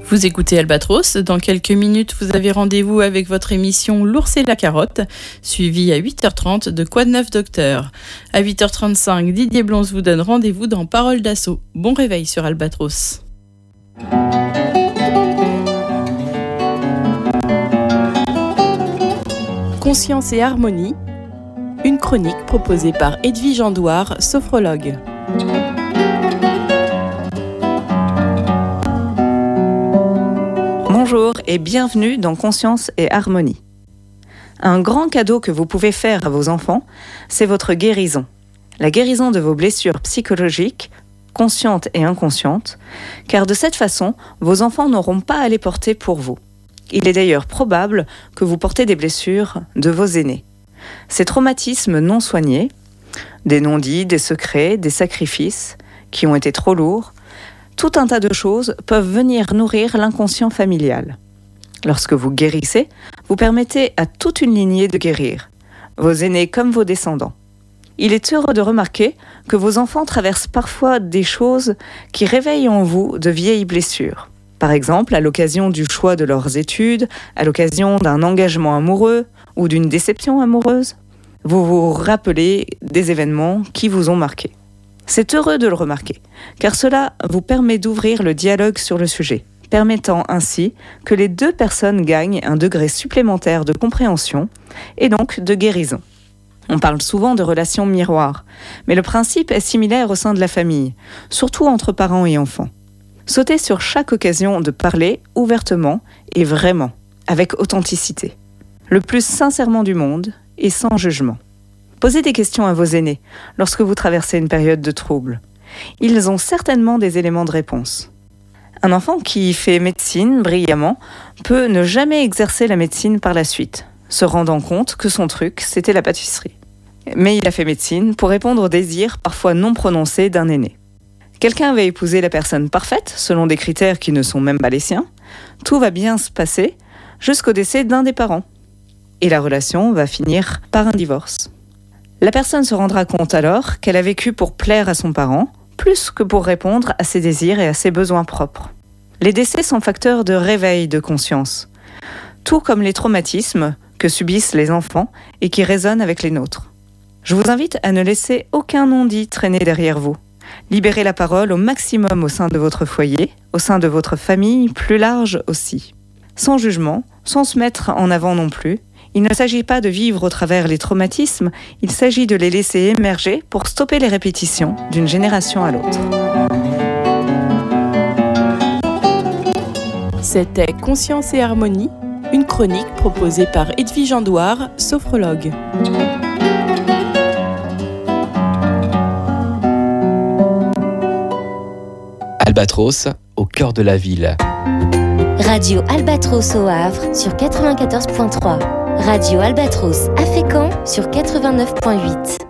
Vous écoutez Albatros. Dans quelques minutes, vous avez rendez-vous avec votre émission L'ours et la carotte, suivie à 8h30 de Quoi de neuf docteur. À 8h35, Didier Blonze vous donne rendez-vous dans Parole d'assaut. Bon réveil sur Albatros. Conscience et harmonie, une chronique proposée par Edwige Andoire, sophrologue. Bonjour et bienvenue dans Conscience et Harmonie. Un grand cadeau que vous pouvez faire à vos enfants, c'est votre guérison. La guérison de vos blessures psychologiques, conscientes et inconscientes, car de cette façon, vos enfants n'auront pas à les porter pour vous. Il est d'ailleurs probable que vous portez des blessures de vos aînés. Ces traumatismes non soignés, des non-dits, des secrets, des sacrifices qui ont été trop lourds, tout un tas de choses peuvent venir nourrir l'inconscient familial. Lorsque vous guérissez, vous permettez à toute une lignée de guérir, vos aînés comme vos descendants. Il est heureux de remarquer que vos enfants traversent parfois des choses qui réveillent en vous de vieilles blessures. Par exemple, à l'occasion du choix de leurs études, à l'occasion d'un engagement amoureux ou d'une déception amoureuse, vous vous rappelez des événements qui vous ont marqué. C'est heureux de le remarquer, car cela vous permet d'ouvrir le dialogue sur le sujet, permettant ainsi que les deux personnes gagnent un degré supplémentaire de compréhension et donc de guérison. On parle souvent de relations miroirs, mais le principe est similaire au sein de la famille, surtout entre parents et enfants. Sautez sur chaque occasion de parler ouvertement et vraiment, avec authenticité, le plus sincèrement du monde et sans jugement. Posez des questions à vos aînés lorsque vous traversez une période de trouble. Ils ont certainement des éléments de réponse. Un enfant qui fait médecine brillamment peut ne jamais exercer la médecine par la suite, se rendant compte que son truc, c'était la pâtisserie. Mais il a fait médecine pour répondre aux désirs parfois non prononcés d'un aîné. Quelqu'un va épouser la personne parfaite, selon des critères qui ne sont même pas les siens. Tout va bien se passer jusqu'au décès d'un des parents. Et la relation va finir par un divorce. La personne se rendra compte alors qu'elle a vécu pour plaire à son parent, plus que pour répondre à ses désirs et à ses besoins propres. Les décès sont facteurs de réveil de conscience, tout comme les traumatismes que subissent les enfants et qui résonnent avec les nôtres. Je vous invite à ne laisser aucun non-dit traîner derrière vous. Libérez la parole au maximum au sein de votre foyer, au sein de votre famille, plus large aussi. Sans jugement, sans se mettre en avant non plus. Il ne s'agit pas de vivre au travers les traumatismes, il s'agit de les laisser émerger pour stopper les répétitions d'une génération à l'autre. C'était Conscience et Harmonie, une chronique proposée par Edwige Andoire, sophrologue. Albatros, au cœur de la ville. Radio Albatros au Havre sur 94.3. Radio Albatros à Fécamp sur 89.8.